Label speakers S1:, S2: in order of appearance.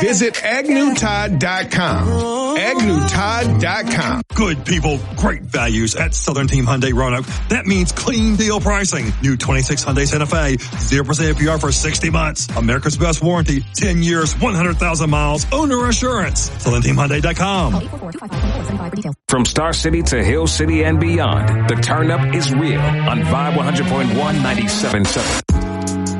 S1: Visit AgnewTodd.com. AgnewTodd.com.
S2: Good people, great values at Southern Team Hyundai Roanoke. That means clean deal pricing. New 26 Hyundai Santa Fe, 0% APR for 60 months. America's best warranty, 10 years, 100,000 miles, owner assurance. SouthernTeamHyundai.com.
S3: From Star City to Hill City and beyond, the turn up is real on Vibe 100.1 97.7.